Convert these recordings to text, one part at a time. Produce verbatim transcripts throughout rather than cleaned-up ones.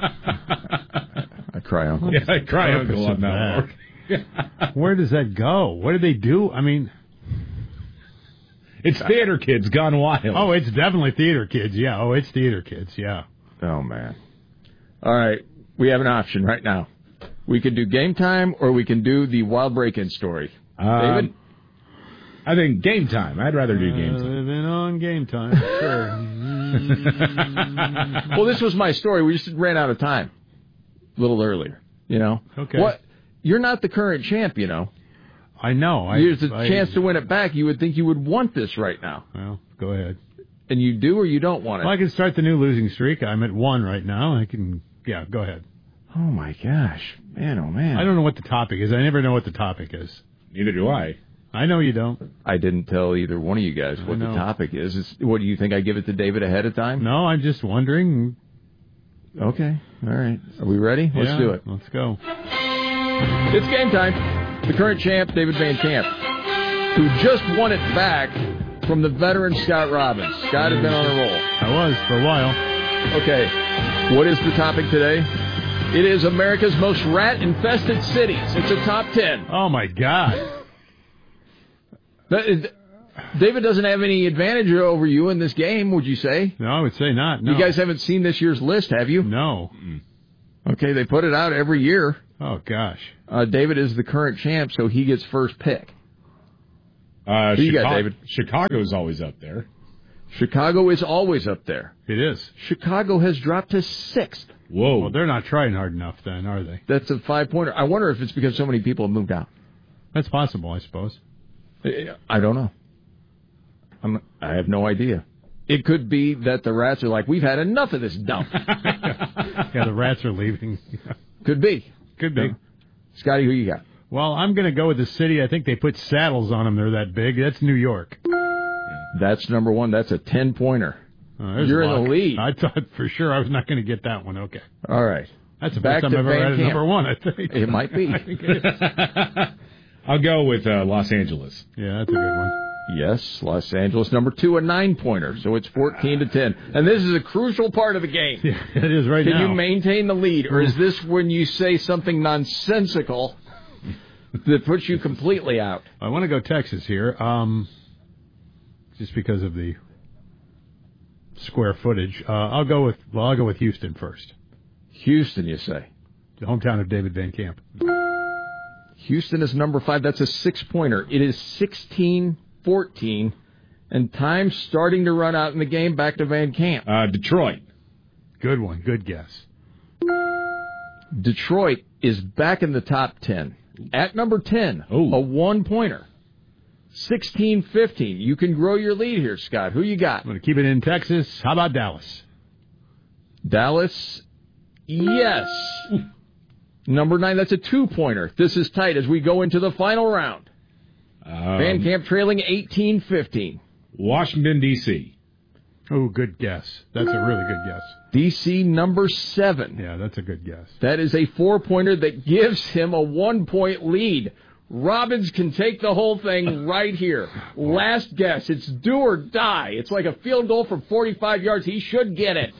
I cry uncle. Yeah, I cry uncle on that one. Where does that go? What do they do? I mean... It's theater kids gone wild. Oh, it's definitely theater kids, yeah. Oh, it's theater kids, yeah. Oh, man. All right, we have an option right now. We can do Game Time, or we can do the Wild Break-In story. Um, David? I think Game Time. I'd rather do Game Time. Living on Game Time, sure. Well, this was my story. We just ran out of time a little earlier, you know? Okay. What? You're not the current champ, you know? I know. I, Here's a I, chance to win it back. You would think you would want this right now. Well, go ahead. And you do or you don't want it? Well, I can start the new losing streak. I'm at one right now. I can, yeah, go ahead. Oh, my gosh. Man, oh, man. I don't know what the topic is. I never know what the topic is. Neither do I. I know you don't. I didn't tell either one of you guys what the topic is. It's, what, do you think I give it to David ahead of time? No, I'm just wondering. Okay. All right. Are we ready? Let's yeah, do it. Let's go. It's game time. The current champ, David Van Camp, who just won it back from the veteran Scott Robbins. Scott has been on a roll. I was for a while. Okay. What is the topic today? It is America's most rat-infested cities. It's a top ten. Oh, my God. That is, David doesn't have any advantage over you in this game, would you say? No, I would say not. No. You guys haven't seen this year's list, have you? No. Okay, they put it out every year. Oh, gosh. Uh, David is the current champ, so he gets first pick. Uh, Who you Chicago, got, David? Chicago's always up there. Chicago is always up there. It is. Chicago has dropped to sixth. Whoa. Well, they're not trying hard enough then, are they? That's a five-pointer. I wonder if it's because so many people have moved out. That's possible, I suppose. I don't know. I'm, I have no idea. It could be that the rats are like, we've had enough of this dump. Yeah, the rats are leaving. Could be. Could be. Yeah. Scotty, who you got? Well, I'm going to go with the city. I think they put saddles on them. They're that big. That's New York. That's number one. That's a ten-pointer. Oh, You're luck. in the lead. I thought for sure I was not going to get that one. Okay. All right. That's the Back first time to I've ever Van had a Camp. number one, I think. It might be. I think it is. I'll go with uh, Los Angeles. Yeah, that's a good one. Yes, Los Angeles, number two, a nine-pointer. So it's fourteen to ten. And this is a crucial part of the game. Yeah, it is right Can now. you maintain the lead, or is this when you say something nonsensical that puts you completely out? I want to go Texas here, um, just because of the square footage. Uh, I'll go with well, I'll go with Houston first. Houston, you say? The hometown of David Van Camp. Houston is number five. That's a six-pointer. It is sixteen fourteen, and time's starting to run out in the game. Back to Van Camp. Uh, Detroit. Good one. Good guess. Detroit is back in the top ten. At number ten, Ooh. a one-pointer. sixteen fifteen. You can grow your lead here, Scott. Who you got? I'm going to keep it in Texas. How about Dallas? Dallas, yes. Number nine, that's a two-pointer. This is tight as we go into the final round. Um, Van Camp trailing eighteen fifteen. Washington, D C Oh, good guess. That's a really good guess. D C number seven. Yeah, that's a good guess. That is a four-pointer that gives him a one-point lead. Robbins can take the whole thing right here. Last guess. It's do or die. It's like a field goal from forty-five yards. He should get it.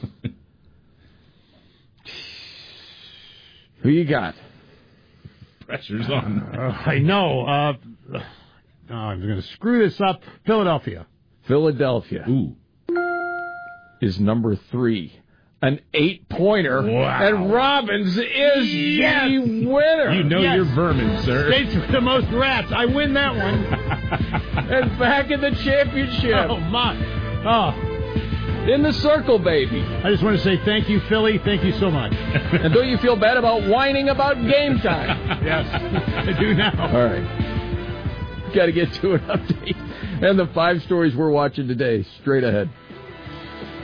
Who you got? Pressure's on. Uh, I know. Uh, oh, I'm going to screw this up. Philadelphia. Philadelphia Ooh. is number three. An eight-pointer. Wow. And Robbins is Yes! the winner. You know Yes. you're vermin, sir. States with the most rats. I win that one. And back in the championship. Oh, my. Oh, In the circle, baby. I just want to say thank you, Philly. Thank you so much. And don't you feel bad about whining about game time? Yes, I do now. All right. Got to get to an update. And the five stories we're watching today, straight ahead.